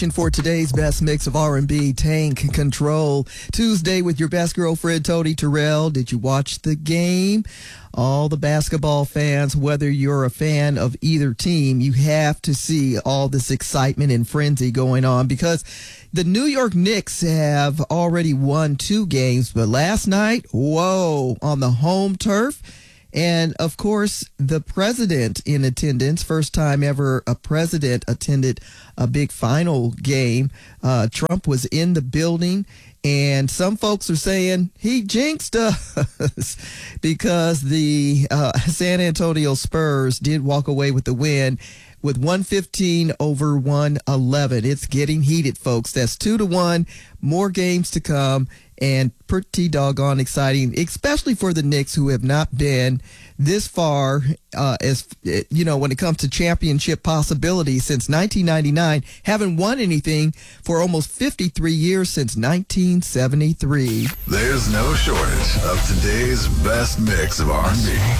For today's best mix of R&B, Tank Control. Tuesday with your best girlfriend, Tony Terrell. Did you watch the game? All the basketball fans, whether you're a fan of either team, you have to see all this excitement and frenzy going on because the New York Knicks have already won 2 games, but last night, whoa, on the home turf. And, of course, the president in attendance, first time ever a president attended a big final game. Trump was in the building, and some folks are saying he jinxed us because the San Antonio Spurs did walk away with the win with 115 over 111. It's getting heated, folks. That's 2-1, more games to come. And pretty doggone exciting, especially for the Knicks, who have not been this far, as you know, when it comes to championship possibilities since 1999. Haven't won anything for almost 53 years since 1973. There's no shortage of today's best mix of R&B.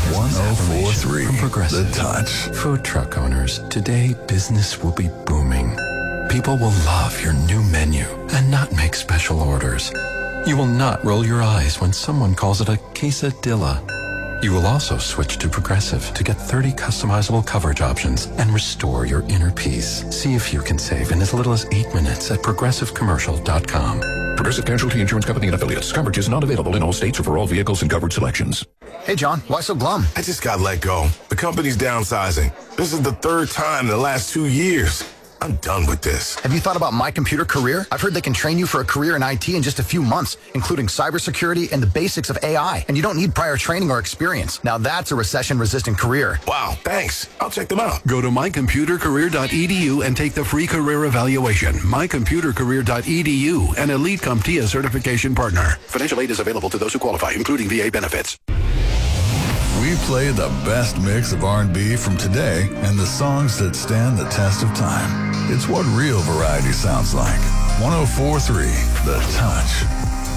104.3 from Progressive. The Touch. Food truck owners, today business will be booming. People will love your new menu and not make special orders. You will not roll your eyes when someone calls it a quesadilla. You will also switch to Progressive to get 30 customizable coverage options and restore your inner peace. See if you can save in as little as 8 minutes at progressivecommercial.com. Progressive Casualty Insurance Company and Affiliates. Coverage is not available in all states or for all vehicles and covered selections. Hey, John, why so glum? I just got let go. The company's downsizing. This is the 3rd time in the last 2 years. I'm done with this. Have you thought about My Computer Career? I've heard they can train you for a career in IT in just a few months, including cybersecurity and the basics of AI. And you don't need prior training or experience. Now that's a recession-resistant career. Wow, thanks. I'll check them out. Go to mycomputercareer.edu and take the free career evaluation. Mycomputercareer.edu, an Elite CompTIA certification partner. Financial aid is available to those who qualify, including VA benefits. We play the best mix of R&B from today and the songs that stand the test of time. It's what real variety sounds like. 104.3 The Touch.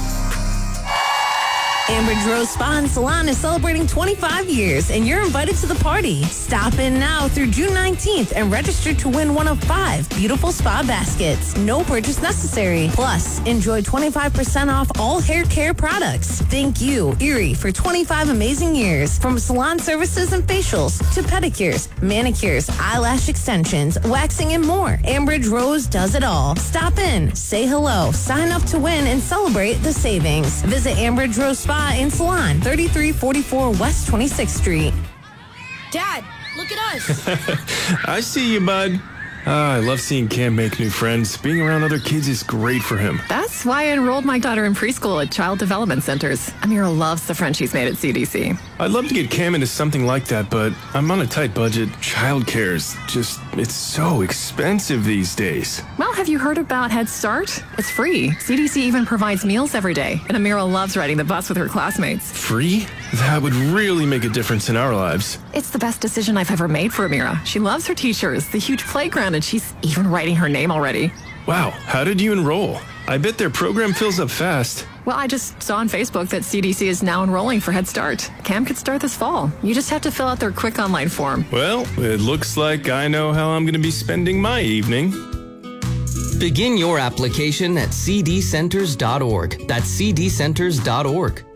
Ambridge Rose Spa and Salon is celebrating 25 years, and you're invited to the party. Stop in now through June 19th and register to win one of 5 beautiful spa baskets. No purchase necessary. Plus, enjoy 25% off all hair care products. Thank you, Erie, for 25 amazing years. From salon services and facials to pedicures, manicures, eyelash extensions, waxing, and more. Ambridge Rose does it all. Stop in, say hello, sign up to win, and celebrate the savings. Visit Ambridge Rose Spa and Salon, 3344 West 26th Street. Dad, look at us. I see you, bud. I love seeing Cam make new friends. Being around other kids is great for him. That's why I enrolled my daughter in preschool at Child Development Centers. Amira loves the friends she's made at CDC. I'd love to get Cam into something like that, but I'm on a tight budget. Childcare's just, it's so expensive these days. Well, have you heard about Head Start? It's free. CDC even provides meals every day, and Amira loves riding the bus with her classmates. Free? That would really make a difference in our lives. It's the best decision I've ever made for Amira. She loves her teachers, the huge playground, and she's even writing her name already. Wow, how did you enroll? I bet their program fills up fast. Well, I just saw on Facebook that CDC is now enrolling for Head Start. Cam could start this fall. You just have to fill out their quick online form. Well, it looks like I know how I'm going to be spending my evening. Begin your application at cdcenters.org. That's cdcenters.org.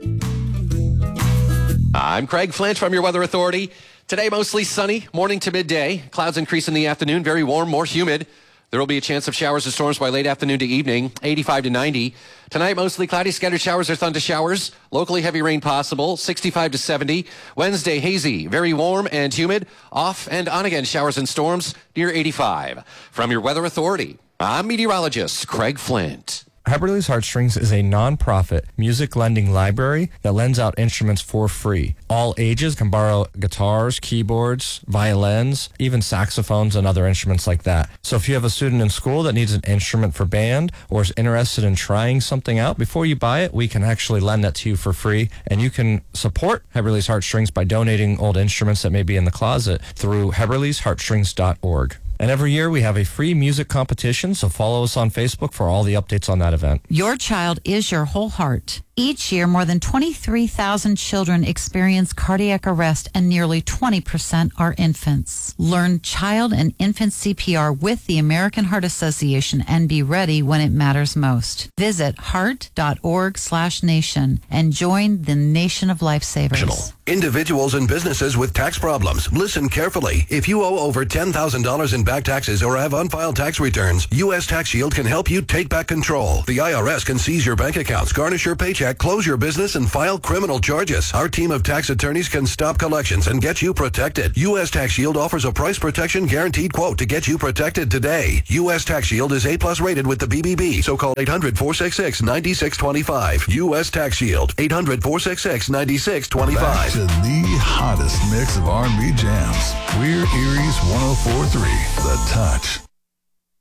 I'm Craig Flint from your Weather Authority. Today, mostly sunny, morning to midday. Clouds increase in the afternoon, very warm, more humid. There will be a chance of showers or storms by late afternoon to evening, 85 to 90. Tonight, mostly cloudy, scattered showers or thunder showers. Locally heavy rain possible, 65 to 70. Wednesday, hazy, very warm and humid. Off and on again, showers and storms near 85. From your Weather Authority, I'm meteorologist Craig Flint. Heberly's Heartstrings is a non-profit music lending library that lends out instruments for free. All ages can borrow guitars, keyboards, violins, even saxophones and other instruments like that. So if you have a student in school that needs an instrument for band or is interested in trying something out, before you buy it, we can actually lend that to you for free. And you can support Heberly's Heartstrings by donating old instruments that may be in the closet through heberlysheartstrings.org. And every year we have a free music competition, so follow us on Facebook for all the updates on that event. Your child is your whole heart. Each year, more than 23,000 children experience cardiac arrest, and nearly 20% are infants. Learn child and infant CPR with the American Heart Association and be ready when it matters most. Visit heart.org/nation and join the nation of lifesavers. Individuals and businesses with tax problems, listen carefully. If you owe over $10,000 in back taxes or have unfiled tax returns, U.S. Tax Shield can help you take back control. The IRS can seize your bank accounts, garnish your paycheck, close your business, and file criminal charges. Our team of tax attorneys can stop collections and get you protected. U.S. Tax Shield offers a price protection guaranteed quote to get you protected today. U.S. Tax Shield is A+ rated with the BBB, so call 800-466-9625. U.S. Tax Shield, 800-466-9625. To the hottest mix of R&B jams. We're Erie's 104.3, The Touch.